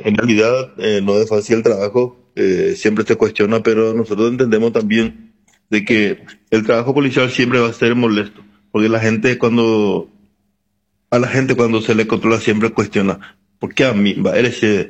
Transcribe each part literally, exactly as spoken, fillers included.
en realidad eh, no es fácil el trabajo, eh, siempre se cuestiona, pero nosotros entendemos también de que el trabajo policial siempre va a ser molesto, porque la gente cuando, a la gente cuando se le controla siempre cuestiona, ¿por qué a mí? Va, eres, eh,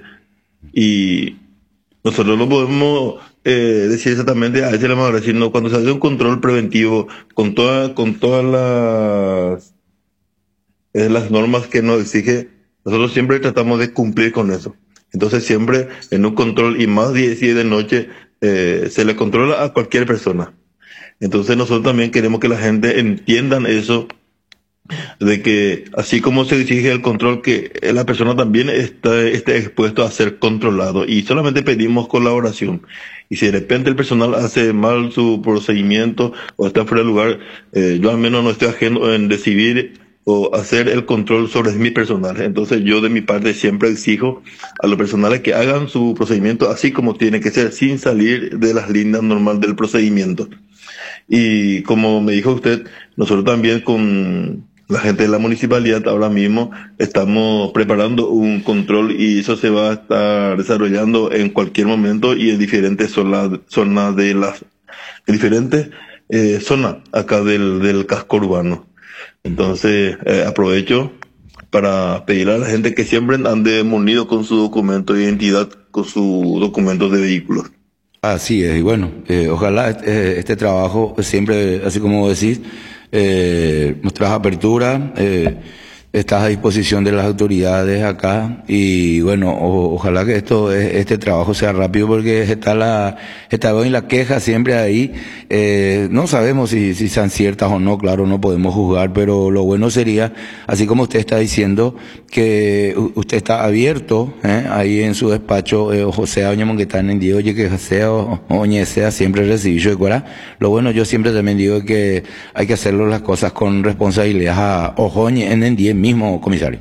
y nosotros no podemos eh, decir exactamente, a ese le vamos a decir, no, cuando se hace un control preventivo con toda, con todas las, eh, las normas que nos exige, nosotros siempre tratamos de cumplir con eso. Entonces siempre en un control, y más de diez de noche, eh, se le controla a cualquier persona. Entonces nosotros también queremos que la gente entiendan eso, de que así como se exige el control, que la persona también está, esté expuesto a ser controlado, y solamente pedimos colaboración. Y si de repente el personal hace mal su procedimiento o está fuera de lugar, eh, yo al menos no estoy ajeno en decidir o hacer el control sobre mi personal. Entonces yo de mi parte siempre exijo a los personales que hagan su procedimiento así como tiene que ser, sin salir de las líneas normales del procedimiento. Y como me dijo usted, nosotros también con la gente de la municipalidad ahora mismo estamos preparando un control, y eso se va a estar desarrollando en cualquier momento y en diferentes zonas, zonas de las, en diferentes eh, zonas acá del, del casco urbano. Entonces eh, aprovecho para pedirle a la gente que siempre ande munido con su documento de identidad, con sus documentos de vehículos. Así es, y bueno, eh, ojalá este, este trabajo siempre, así como decís, eh, nuestras aperturas, eh, estás a disposición de las autoridades acá, y bueno, o, ojalá que esto, este trabajo sea rápido, porque está la, está hoy la queja siempre ahí, eh, no sabemos si, si sean ciertas o no, claro, no podemos juzgar, pero lo bueno sería, así como usted está diciendo, que usted está abierto, eh, ahí en su despacho, eh, José Añamón, que están en Dios, oye, que sea o oñe sea, siempre recibí yo de cuara. Lo bueno, yo siempre también digo que hay que hacerlo las cosas con responsabilidad a ojoñe en el día mismo, comisario.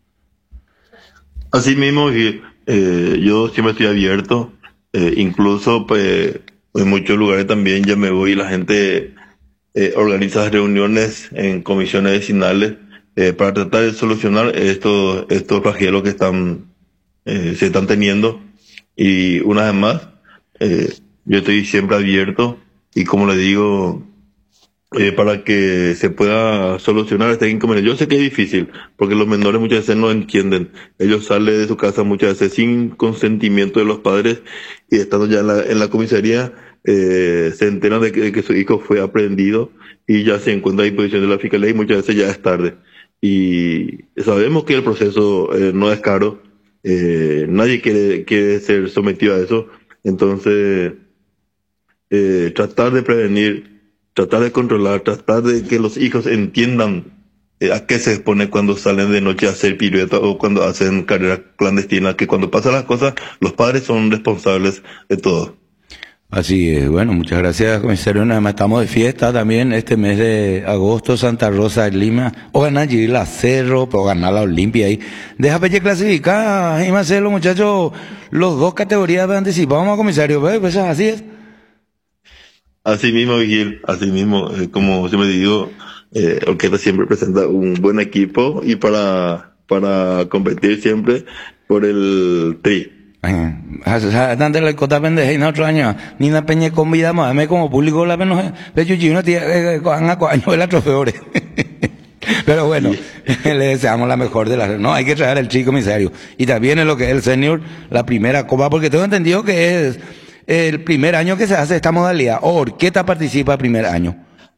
Así mismo, y, eh, yo siempre estoy abierto, eh, incluso pues, en muchos lugares también ya me voy y la gente eh, organiza reuniones en comisiones vecinales eh, para tratar de solucionar estos, estos flagelos que están, eh, se están teniendo. Y una vez más, eh, yo estoy siempre abierto, y como le digo, eh, para que se pueda solucionar este inconveniente. Yo sé que es difícil, porque los menores muchas veces no entienden. Ellos salen de su casa muchas veces sin consentimiento de los padres, y estando ya en la, en la comisaría, eh, se enteran de que, de que su hijo fue aprehendido y ya se encuentra a disposición de la fiscalía, y muchas veces ya es tarde. Y sabemos que el proceso eh, no es caro, eh, nadie quiere, quiere ser sometido a eso. Entonces, eh, tratar de prevenir, tratar de controlar, tratar de que los hijos entiendan eh, a qué se expone cuando salen de noche a hacer pirueta o cuando hacen carrera clandestina, que cuando pasan las cosas, los padres son responsables de todo. Así es, bueno, muchas gracias, comisario. Nada más estamos de fiesta también este mes de agosto, Santa Rosa de Lima. O ganar allí la Cerro, o ganar la Olimpia ahí. Deja peche clasificar, y Marcelo, muchachos, los dos categorías de anticipado, vamos, comisario, pues así es. Así mismo, Vigil, así mismo, eh, como siempre digo, eh, Orquesta siempre presenta un buen equipo, y para, para competir siempre por el tri. Antes la cota pendeja y no otro año ni una peña convidamos a mí como público la menos pecho chino tía han año la trofeores. Pero bueno, le deseamos la mejor de las, no hay que traer el chico comisario, y también es lo que es el senior, la primera copa, porque tengo entendido que es el primer año que se hace esta modalidad, o Orquesta participa el primer año.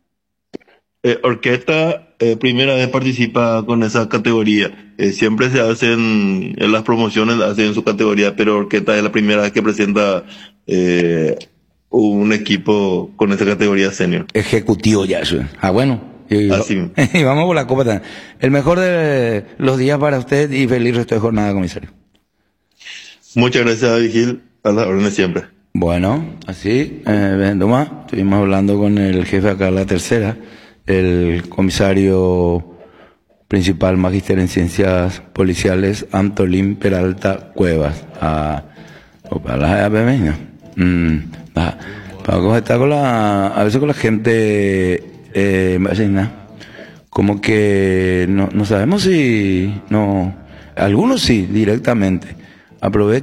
Eh, Orquesta, eh, primera vez participa con esa categoría. Eh, siempre se hacen, en las promociones hacen su categoría, pero Orquesta es la primera vez que presenta eh, un equipo con esa categoría senior. Ejecutivo ya eso. Ah, bueno. Y, Así. Y vamos por la copa también. El mejor de los días para usted, y feliz resto de jornada, comisario. Muchas gracias, Vigil. A las órdenes siempre. Bueno, así, eh, Tomás, estuvimos hablando con el jefe acá de la tercera, el comisario principal magíster en ciencias policiales, Antolín Peralta Cuevas. A, a la mm, a, para estar con la, a veces con la gente, eh, como que no, no sabemos si, no, algunos sí, directamente. Aprovecho.